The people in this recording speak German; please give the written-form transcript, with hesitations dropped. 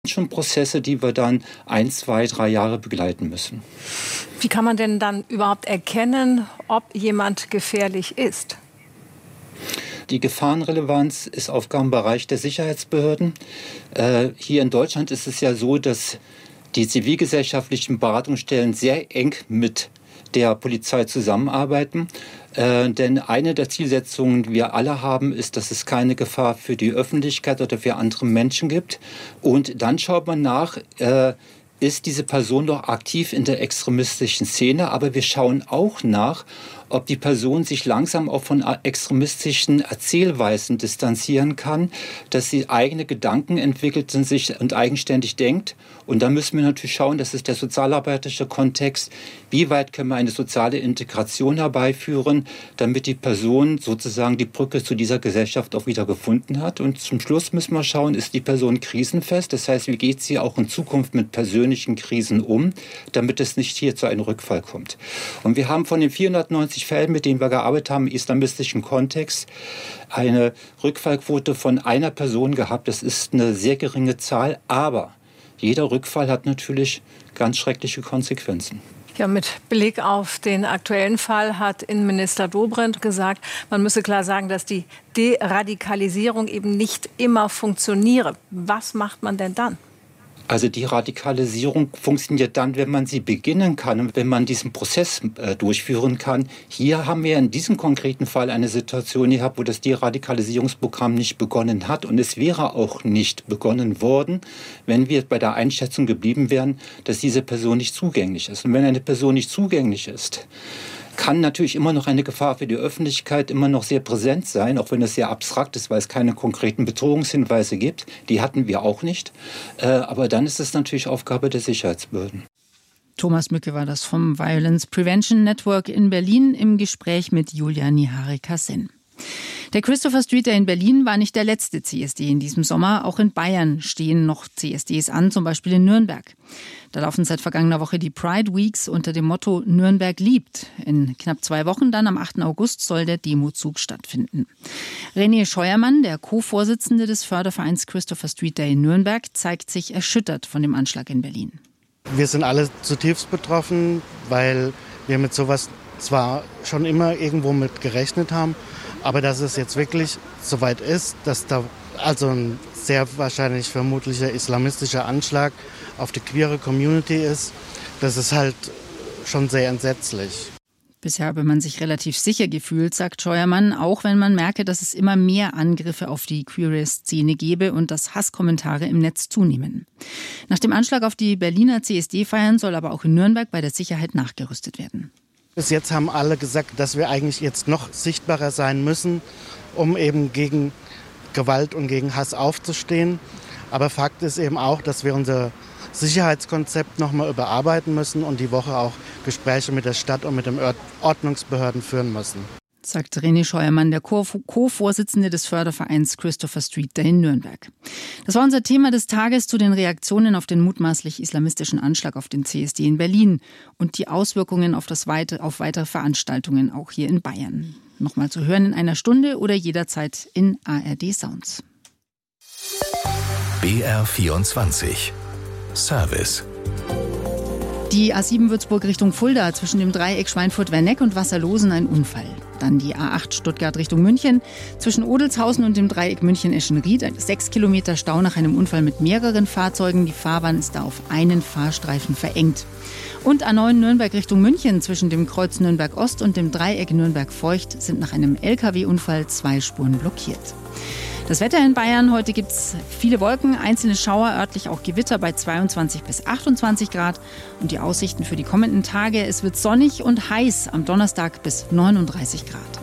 schon Prozesse, die wir dann 1, 2, 3 Jahre begleiten müssen. Wie kann man denn dann überhaupt erkennen, ob jemand gefährlich ist? Die Gefahrenrelevanz ist Aufgabenbereich der Sicherheitsbehörden. Hier in Deutschland ist es ja so, dass die zivilgesellschaftlichen Beratungsstellen sehr eng mit der Polizei zusammenarbeiten. Denn eine der Zielsetzungen, die wir alle haben, ist, dass es keine Gefahr für die Öffentlichkeit oder für andere Menschen gibt. Und dann schaut man nach, ist diese Person noch aktiv in der extremistischen Szene? Aber wir schauen auch nach, ob die Person sich langsam auch von extremistischen Erzählweisen distanzieren kann, dass sie eigene Gedanken entwickelt und eigenständig denkt. Und da müssen wir natürlich schauen, das ist der sozialarbeiterische Kontext, wie weit können wir eine soziale Integration herbeiführen, damit die Person sozusagen die Brücke zu dieser Gesellschaft auch wieder gefunden hat. Und zum Schluss müssen wir schauen, ist die Person krisenfest? Das heißt, wie geht sie auch in Zukunft mit persönlichen Krisen um, damit es nicht hier zu einem Rückfall kommt. Und wir haben von den 490 Fällen, mit denen wir gearbeitet haben, im islamistischen Kontext, eine Rückfallquote von einer Person gehabt. Das ist eine sehr geringe Zahl, aber jeder Rückfall hat natürlich ganz schreckliche Konsequenzen. Ja, mit Blick auf den aktuellen Fall hat Innenminister Dobrindt gesagt, man müsse klar sagen, dass die Deradikalisierung eben nicht immer funktioniere. Was macht man denn dann? Also die Radikalisierung funktioniert dann, wenn man sie beginnen kann und wenn man diesen Prozess durchführen kann. Hier haben wir in diesem konkreten Fall eine Situation gehabt, wo das Deradikalisierungsprogramm nicht begonnen hat. Und es wäre auch nicht begonnen worden, wenn wir bei der Einschätzung geblieben wären, dass diese Person nicht zugänglich ist. Und wenn eine Person nicht zugänglich ist, kann natürlich immer noch eine Gefahr für die Öffentlichkeit immer noch sehr präsent sein, auch wenn es sehr abstrakt ist, weil es keine konkreten Bedrohungshinweise gibt. Die hatten wir auch nicht. Aber dann ist es natürlich Aufgabe der Sicherheitsbehörden. Thomas Mücke war das vom Violence Prevention Network in Berlin im Gespräch mit Julia Niharika-Sen. Der Christopher Street Day in Berlin war nicht der letzte CSD in diesem Sommer. Auch in Bayern stehen noch CSDs an, zum Beispiel in Nürnberg. Da laufen seit vergangener Woche die Pride Weeks unter dem Motto Nürnberg liebt. In knapp 2 Wochen, dann am 8. August, soll der Demozug stattfinden. René Scheuermann, der Co-Vorsitzende des Fördervereins Christopher Street Day in Nürnberg, zeigt sich erschüttert von dem Anschlag in Berlin. Wir sind alle zutiefst betroffen, weil wir mit sowas zwar schon immer irgendwo mit gerechnet haben, aber dass es jetzt wirklich soweit ist, dass da also ein sehr wahrscheinlich vermutlicher islamistischer Anschlag auf die queere Community ist, das ist halt schon sehr entsetzlich. Bisher habe man sich relativ sicher gefühlt, sagt Scheuermann, auch wenn man merke, dass es immer mehr Angriffe auf die queere Szene gebe und dass Hasskommentare im Netz zunehmen. Nach dem Anschlag auf die Berliner CSD-Feiern soll aber auch in Nürnberg bei der Sicherheit nachgerüstet werden. Bis jetzt haben alle gesagt, dass wir eigentlich jetzt noch sichtbarer sein müssen, um eben gegen Gewalt und gegen Hass aufzustehen. Aber Fakt ist eben auch, dass wir unser Sicherheitskonzept nochmal überarbeiten müssen und die Woche auch Gespräche mit der Stadt und mit den Ordnungsbehörden führen müssen. Sagt René Scheuermann, der Co-Vorsitzende des Fördervereins Christopher Street Day in Nürnberg. Das war unser Thema des Tages zu den Reaktionen auf den mutmaßlich islamistischen Anschlag auf den CSD in Berlin und die Auswirkungen auf weitere Veranstaltungen, auch hier in Bayern. Nochmal zu hören in einer Stunde oder jederzeit in ARD Sounds. BR24 Service. Die A7 Würzburg Richtung Fulda, zwischen dem Dreieck Schweinfurt-Werneck und Wasserlosen ein Unfall. Dann die A8 Stuttgart Richtung München, zwischen Odelshausen und dem Dreieck München-Eschenried. 6 Kilometer Stau nach einem Unfall mit mehreren Fahrzeugen. Die Fahrbahn ist da auf einen Fahrstreifen verengt. Und A9 Nürnberg Richtung München, zwischen dem Kreuz Nürnberg-Ost und dem Dreieck Nürnberg-Feucht sind nach einem LKW-Unfall 2 Spuren blockiert. Das Wetter in Bayern, heute gibt es viele Wolken, einzelne Schauer, örtlich auch Gewitter bei 22 bis 28 Grad. Und die Aussichten für die kommenden Tage, es wird sonnig und heiß, am Donnerstag bis 39 Grad.